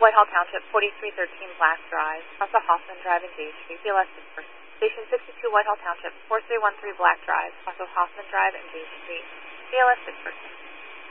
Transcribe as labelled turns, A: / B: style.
A: Whitehall Township, 4313 Black Drive, also Hoffman Drive and Day Street, BLS dispersal. Station 62 Whitehall Township, 4313 Black Drive, also Hoffman Drive and Day Street, BLS dispersal.